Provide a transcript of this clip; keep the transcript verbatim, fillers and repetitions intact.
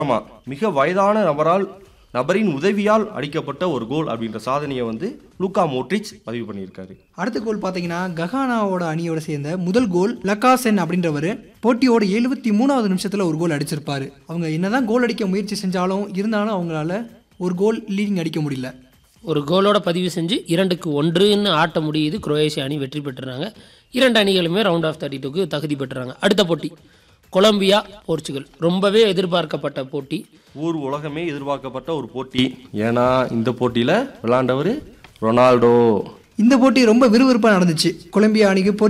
ஆமா, மிக வயதான நபரால் நபரின் உதவியால் அடிக்கப்பட்ட ஒரு கோல் அப்படின்ற சாதனையை வந்து லூக்கா மோட்ரிச் பதிவு பண்ணியிருக்காரு. அடுத்த கோல் பார்த்தீங்கன்னா ககானாவோட அணியோட சேர்ந்த முதல் கோல் லக்காசென் அப்படின்றவர் போட்டியோட எழுபத்தி மூணாவது நிமிஷத்தில் ஒரு கோல் அடிச்சிருப்பாரு. அவங்க என்னதான் கோல் அடிக்க முயற்சி செஞ்சாலும் இருந்தாலும் அவங்களால ஒரு கோல் லீடிங் அடிக்க முடியல. ஒரு கோலோட பதிவு செஞ்சு இரண்டுக்கு ஒன்றுன்னு ஆட்ட முடியுது. குரோஏஷியா அணி வெற்றி பெற்றுறாங்க. இரண்டு அணிகளுமே ரவுண்ட் ஆஃப் தேர்ட்டி டூக்கு தகுதி பெற்றுறாங்க. அடுத்த போட்டி கொலம்பியா போர்ச்சுகல். ரொம்பவே எதிர்பார்க்கப்பட்ட போட்டி, ஊர் உலகமே எதிர்பார்க்கப்பட்ட ஒரு போட்டி. ஏன்னா இந்த போட்டியில விளையாண்டவர் ரொனால்டோ. இந்த போட்டி ரொம்ப விறுவிறுப்பாக நடந்துச்சு. கொலம்பியா அணிக்கு